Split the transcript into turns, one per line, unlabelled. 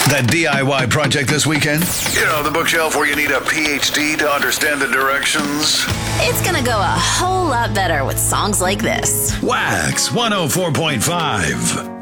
That DIY project this weekend? You know, the bookshelf where you need a PhD to understand the directions?
It's gonna go a whole lot better with songs like this.
Wax 104.5.